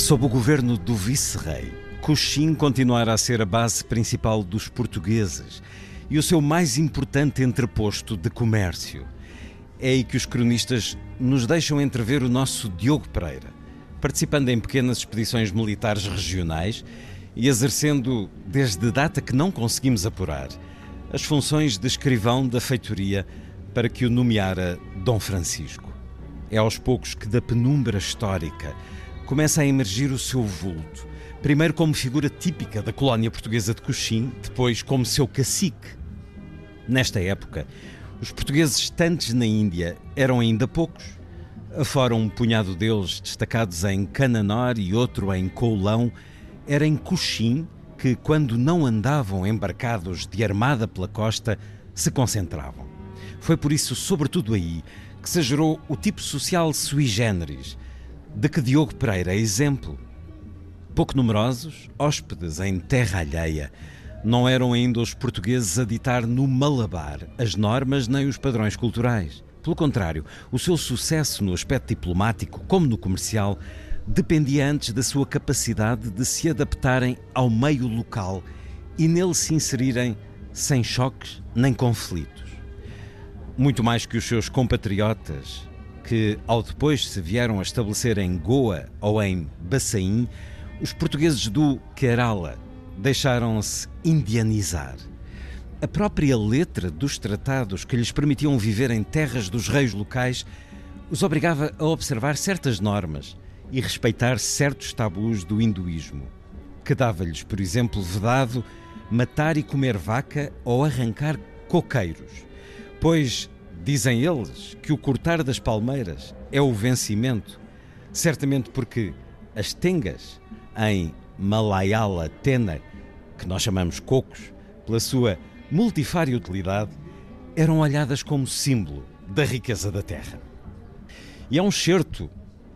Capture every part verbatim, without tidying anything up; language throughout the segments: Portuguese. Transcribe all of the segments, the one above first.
Sob o governo do vice-rei, Coxim continuara a ser a base principal dos portugueses e o seu mais importante entreposto de comércio. É aí que os cronistas nos deixam entrever o nosso Diogo Pereira, participando em pequenas expedições militares regionais e exercendo, desde data que não conseguimos apurar, as funções de escrivão da feitoria para que o nomeara Dom Francisco. É aos poucos que da penumbra histórica começa a emergir o seu vulto, primeiro como figura típica da colónia portuguesa de Coxim, depois como seu cacique. Nesta época, os portugueses estantes na Índia eram ainda poucos, afora um punhado deles destacados em Cananor e outro em Coulão. Era em Coxim que, quando não andavam embarcados de armada pela costa, se concentravam. Foi por isso, sobretudo aí, que se gerou o tipo social sui generis, de que Diogo Pereira é exemplo. Pouco numerosos, hóspedes em terra alheia, não eram ainda os portugueses a ditar no Malabar as normas nem os padrões culturais. Pelo contrário, o seu sucesso no aspecto diplomático, como no comercial, dependia antes da sua capacidade de se adaptarem ao meio local e nele se inserirem sem choques nem conflitos. Muito mais que os seus compatriotas, que ao depois se vieram a estabelecer em Goa ou em Bassaim, os portugueses do Kerala deixaram-se indianizar. A própria letra dos tratados que lhes permitiam viver em terras dos reis locais os obrigava a observar certas normas e respeitar certos tabus do hinduísmo. Quedava-lhes, por exemplo, vedado matar e comer vaca ou arrancar coqueiros, pois dizem eles que o cortar das palmeiras é o vencimento, certamente porque as tengas, em Malayala Tena, que nós chamamos cocos, pela sua multifária utilidade, eram olhadas como símbolo da riqueza da terra. E é um excerto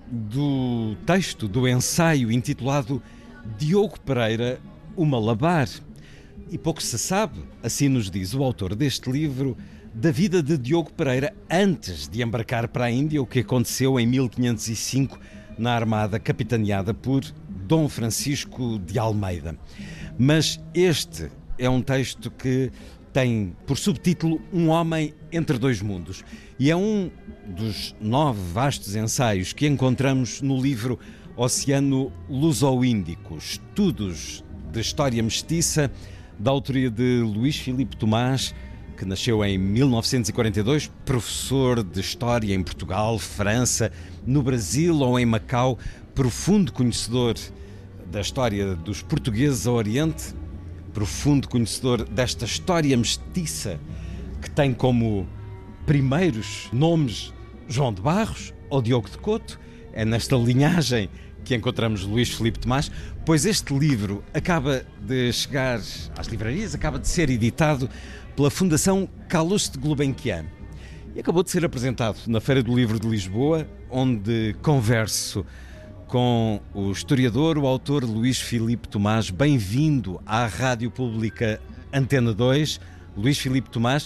do texto do ensaio intitulado Diogo Pereira, o Malabar. E pouco se sabe, assim nos diz o autor deste livro, da vida de Diogo Pereira antes de embarcar para a Índia, o que aconteceu em mil quinhentos e cinco na armada capitaneada por Dom Francisco de Almeida. Mas este é um texto que tem por subtítulo Um Homem entre Dois Mundos e é um dos nove vastos ensaios que encontramos no livro Oceano Luso-Índico, Estudos de História Mestiça, da autoria de Luís Filipe Tomás, que nasceu em mil novecentos e quarenta e dois, professor de História em Portugal, França, no Brasil ou em Macau, profundo conhecedor da história dos portugueses ao Oriente, profundo conhecedor desta história mestiça que tem como primeiros nomes João de Barros ou Diogo de Couto. É nesta linhagem que encontramos Luís Filipe Tomás, pois este livro acaba de chegar às livrarias, acaba de ser editado pela Fundação Calouste Gulbenkian e acabou de ser apresentado na Feira do Livro de Lisboa, onde converso com o historiador, o autor Luís Filipe Tomás. Bem-vindo à Rádio Pública Antena dois. Luís Filipe Tomás,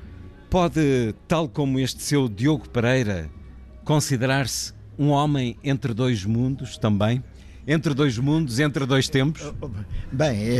pode, tal como este seu Diogo Pereira, considerar-se um homem entre dois mundos também? Entre dois mundos, entre dois tempos? Bem,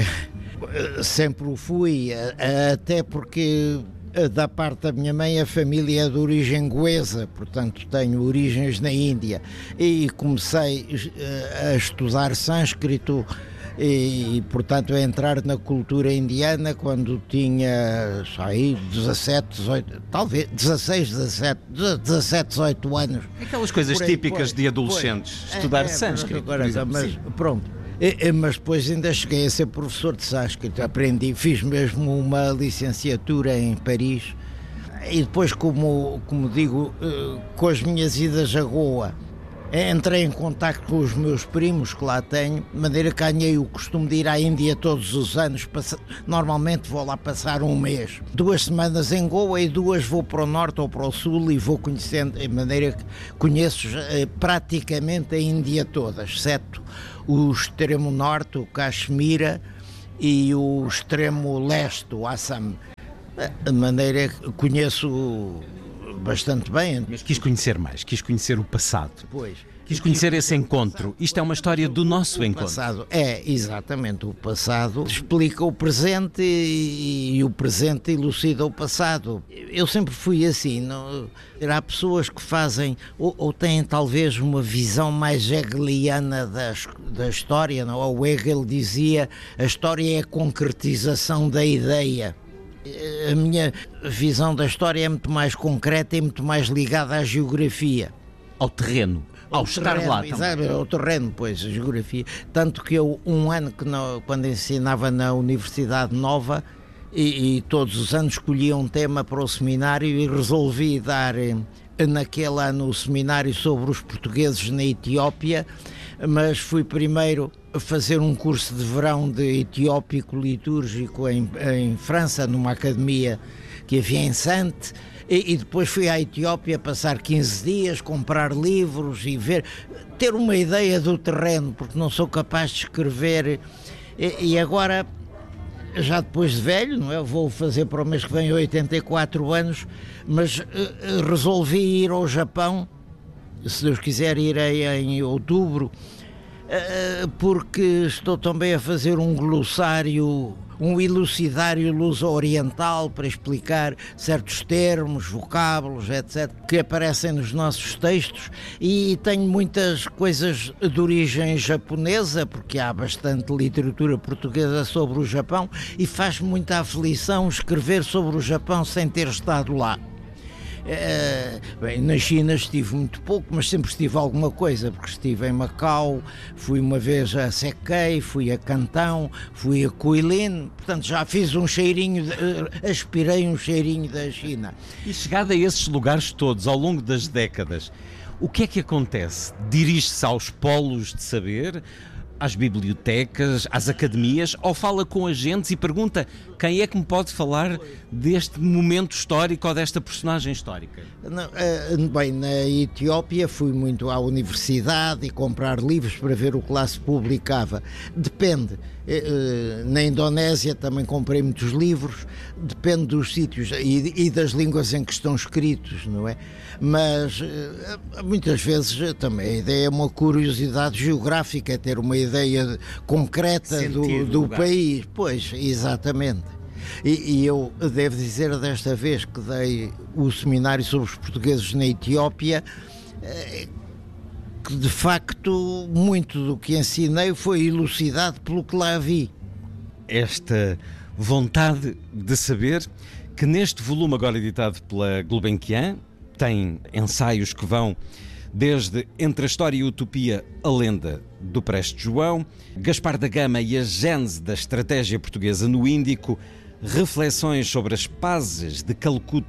sempre o fui, até porque da parte da minha mãe a família é de origem goesa, portanto tenho origens na Índia e comecei a estudar sânscrito e, portanto, a entrar na cultura indiana quando tinha aí dezassete, dezoito, talvez dezasseis, dezassete, dezassete, dezoito anos. Aquelas coisas aí, típicas foi, de adolescentes, foi. estudar é, sânscrito, agora, por exemplo. Mas pronto, e, mas depois ainda cheguei a ser professor de sânscrito, aprendi, fiz mesmo uma licenciatura em Paris e depois, como, como digo, com as minhas idas a Goa, entrei em contacto com os meus primos que lá tenho, de maneira que ganhei o costume de ir à Índia todos os anos. Normalmente vou lá passar um mês, duas semanas em Goa e duas vou para o norte ou para o sul e vou conhecendo, de maneira que conheço eh, praticamente a Índia toda, exceto o extremo norte, o Caxemira, e o extremo leste, o Assam. De maneira que conheço bastante bem. Mas quis conhecer mais, quis conhecer o passado. Pois. Quis conhecer esse encontro. Isto é uma história do nosso o encontro. Passado, é, exatamente. O passado explica o presente e, e o presente elucida o passado. Eu sempre fui assim. Não, há pessoas que fazem, ou, ou têm talvez uma visão mais hegeliana da, da história. Não? O Hegel dizia, a história é a concretização da ideia. A minha visão da história é muito mais concreta e muito mais ligada à geografia. Ao terreno. Ao estar terreno, lá também. Ao terreno, pois, a geografia. Tanto que eu, um ano que não, quando ensinava na Universidade Nova, e, e todos os anos escolhia um tema para o seminário e resolvi dar naquele ano o seminário sobre os portugueses na Etiópia, mas fui primeiro a fazer um curso de verão de etiópico litúrgico em, em França, numa academia que havia em Sante. E, e depois fui à Etiópia passar quinze dias, comprar livros e ver, ter uma ideia do terreno, porque não sou capaz de escrever. E, e agora, já depois de velho, não é? Vou fazer para o mês que vem oitenta e quatro anos, mas uh, resolvi ir ao Japão, se Deus quiser irei em outubro, uh, porque estou também a fazer um glossário, um elucidário luso-oriental para explicar certos termos, vocábulos, etcétera, que aparecem nos nossos textos, e tenho muitas coisas de origem japonesa, porque há bastante literatura portuguesa sobre o Japão, e faz muita aflição escrever sobre o Japão sem ter estado lá. É, bem, na China estive muito pouco, mas sempre estive alguma coisa, porque estive em Macau, fui uma vez a Sequei, fui a Cantão, fui a Cuilin, portanto já fiz um cheirinho, de, aspirei um cheirinho da China. E chegado a esses lugares todos, ao longo das décadas, o que é que acontece? Dirige-se aos polos de saber, às bibliotecas, às academias, ou fala com agentes e pergunta quem é que me pode falar deste momento histórico ou desta personagem histórica? Não, bem, na Etiópia fui muito à universidade e comprar livros para ver o que lá se publicava. Depende. Na Indonésia também comprei muitos livros, depende dos sítios e, e das línguas em que estão escritos, não é? Mas muitas vezes também a ideia é uma curiosidade geográfica, é ter uma ideia concreta do, do país. Pois, exatamente. E, e eu devo dizer desta vez que dei o seminário sobre os portugueses na Etiópia, que de facto muito do que ensinei foi elucidado pelo que lá vi. Esta vontade de saber, que neste volume agora editado pela Gulbenkian tem ensaios que vão desde Entre a História e a Utopia, a Lenda do Preste João, Gaspar da Gama e a Gênese da Estratégia Portuguesa no Índico, reflexões sobre as pazes de Calcuta